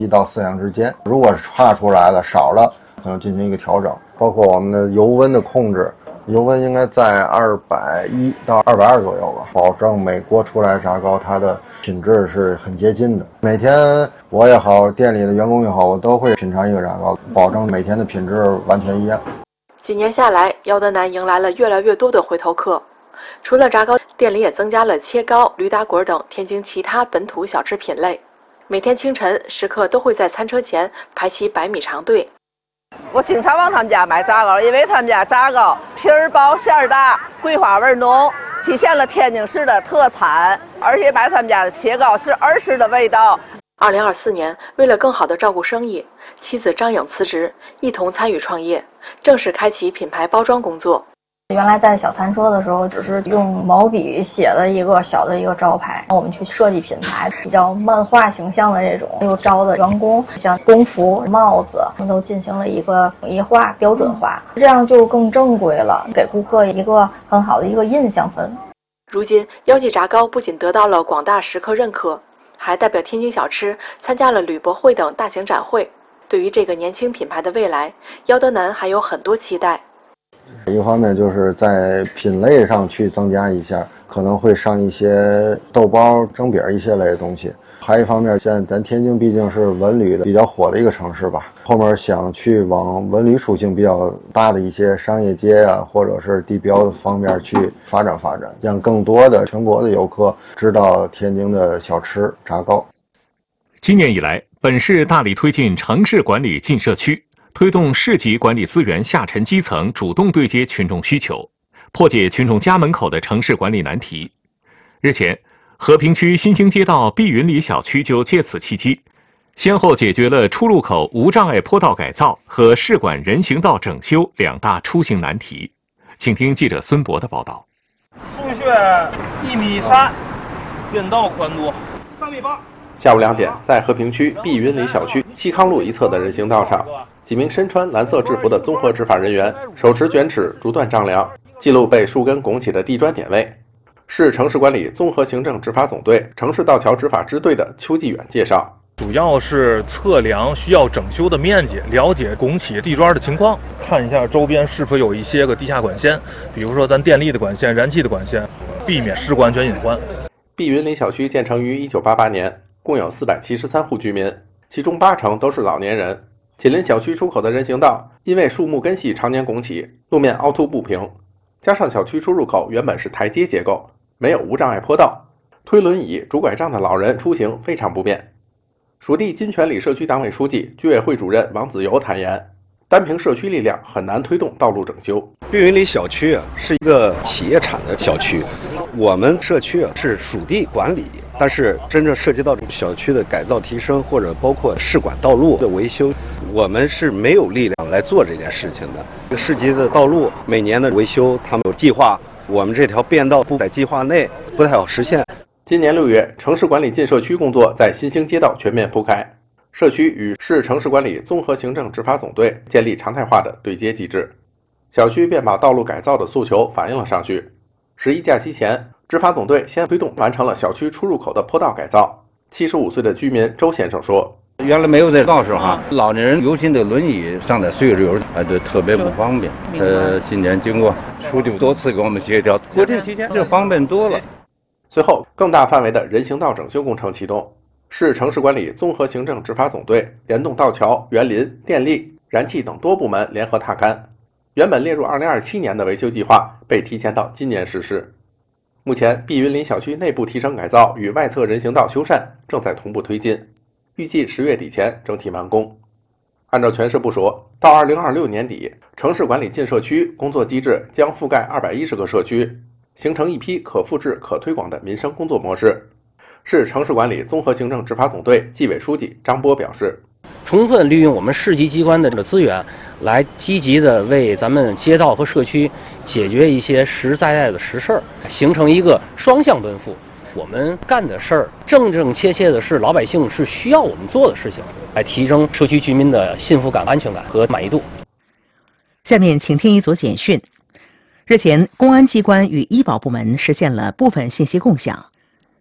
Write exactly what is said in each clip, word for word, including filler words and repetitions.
一到四两之间。如果是差出来了少了，可能进行一个调整。包括我们的油温的控制，油温应该在二百一到二百二左右吧，保证每锅出来炸糕它的品质是很接近的。每天我也好，店里的员工也好，我都会品尝一个炸糕，保证每天的品质完全一样。 几年下来，姚德南迎来了越来越多的回头客。除了炸糕，店里也增加了切糕、驴打滚等天津其他本土小吃品类。每天清晨，食客都会在餐车前排起百米长队。 我经常往他们家买炸糕，因为他们家炸糕皮儿薄馅儿大，桂花味浓，体现了天津市的特产。而且买他们家的切糕是儿时的味道。 二零二四年，为了更好地照顾生意，妻子张颖辞职，一同参与创业，正式开启品牌包装工作。 原来在小餐车的时候，只是用毛笔写了一个小的一个招牌，我们去设计品牌，比较漫画形象的这种，又招的员工像工服、帽子，我们都进行了一个统一化、标准化，这样就更正规了，给顾客一个很好的一个印象分。 如今，姚记炸糕不仅得到了广大食客认可，还代表天津小吃参加了旅博会等大型展会。对于这个年轻品牌的未来，姚德南还有很多期待。 一方面就是在品类上去增加一下，可能会上一些豆包、蒸饼一些类的东西。还一方面，现在咱天津毕竟是文旅的比较火的一个城市吧，后面想去往文旅属性比较大的一些商业街啊，或者是地标的方面去发展发展，让更多的全国的游客知道天津的小吃炸糕。 今年以来，本市大力推进城市管理进社区，推动市级管理资源下沉基层主动对接群众需求，破解群众家门口的城市管理难题。日前，和平区新兴街道碧云里小区就借此契机，先后解决了出入口无障碍坡道改造和市管人行道整修两大出行难题。请听记者孙博的报道。 数学一米三，变道宽度三米八。 下午两点，在和平区碧云里小区西康路一侧的人行道上，几名身穿蓝色制服的综合执法人员手持卷尺逐段丈量，记录被树根拱起的地砖点位。市城市管理综合行政执法总队城市道桥执法支队的邱继远介绍， 主要是测量需要整修的面积，了解拱起地砖的情况，看一下周边是否有一些个地下管线，比如说咱电力的管线、燃气的管线，避免事故安全隐患。 碧云里小区建成于一九八八年，共有四百七十三户居民，其中八成都是老年人。紧邻小区出口的人行道因为树木根系常年拱起，路面凹凸不平，加上小区出入口原本是台阶结构，没有无障碍坡道，推轮椅、拄拐杖的老人出行非常不便。属地金泉里社区党委书记、居委会主任王子游坦言，单凭社区力量很难推动道路整修。 碧云里小区啊是一个企业产的小区，我们社区啊是属地管理，但是真正涉及到小区的改造提升或者包括市管道路的维修，我们是没有力量来做这件事情的。市级的道路每年的维修，他们有计划，我们这条便道不在计划内，不太好实现。 今年六月，城市管理进社区工作在新兴街道全面铺开，社区与市城市管理综合行政执法总队建立常态化的对接机制，小区便把道路改造的诉求反映了上去。十一假期前，执法总队先推动完成了小区出入口的坡道改造。七十五岁的居民周先生说， 原来没有这道上哈，老年人尤其的轮椅上的岁数有时候对特别不方便。呃，今年经过书记多次给我们协调，国庆期间这方便多了。 随后，更大范围的人行道整修工程启动，市城市管理综合行政执法总队联动道桥、园林、电力、燃气等多部门联合踏勘。原本列入二零二七年的维修计划被提前到今年实施。目前，碧云林小区内部提升改造与外侧人行道修缮正在同步推进，预计十月底前整体完工。按照全市部署，到二零二六年底，城市管理进社区工作机制将覆盖二百一十个社区，形成一批可复制、可推广的民生工作模式。市城市管理综合行政执法总队纪委书记张波表示， 充分利用我们市级机关的这个资源，来积极的为咱们街道和社区解决一些实实在在的实事儿，形成一个双向奔赴。我们干的事儿正正切切的是老百姓是需要我们做的事情，来提升社区居民的幸福感、安全感和满意度。 下面请听一组简讯。日前，公安机关与医保部门实现了部分信息共享。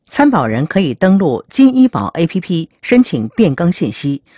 参保人可以登录金医保 A P P 申请变更信息，